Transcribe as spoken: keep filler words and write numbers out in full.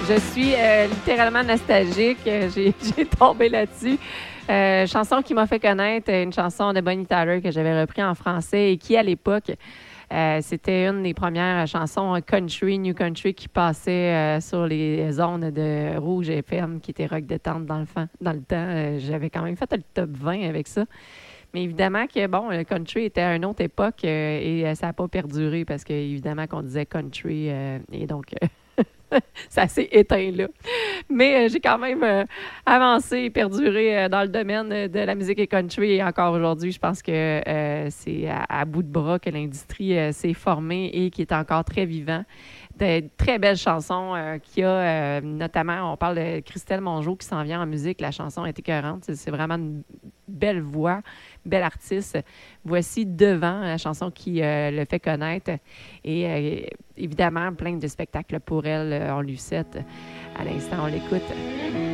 Je suis euh, littéralement nostalgique. J'ai, j'ai tombé là-dessus. Euh, chanson qui m'a fait connaître, une chanson de Bonnie Tyler que j'avais repris en français et qui, à l'époque, euh, c'était une des premières chansons country, new country qui passait euh, sur les ondes de Rouge F M, qui était rock détente dans le, fan, dans le temps. Euh, j'avais quand même fait le top vingt avec ça. Mais évidemment que, bon, le country était à une autre époque euh, et euh, ça n'a pas perduré parce qu'évidemment qu'on disait country euh, et donc... Euh, ça s'est éteint là. Mais euh, j'ai quand même euh, avancé et perduré euh, dans le domaine de la musique et country. Et encore aujourd'hui, je pense que euh, c'est à, à bout de bras que l'industrie euh, s'est formée et qui est encore très vivant. De très belles chansons euh, qu'il y a, euh, notamment, on parle de Christelle Mongeau qui s'en vient en musique. La chanson est écœurante. C'est, c'est vraiment une belle voix, belle artiste. Voici Devant, la chanson qui euh, le fait connaître. Et euh, évidemment, plein de spectacles pour elle. On lui souhaite. À l'instant, on l'écoute.